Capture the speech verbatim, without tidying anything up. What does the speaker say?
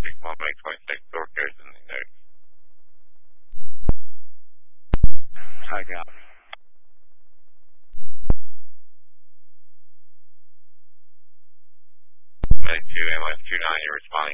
six one May twenty-six, door carries in the next. Hi, Cal. May two, M S two nine, you're responding.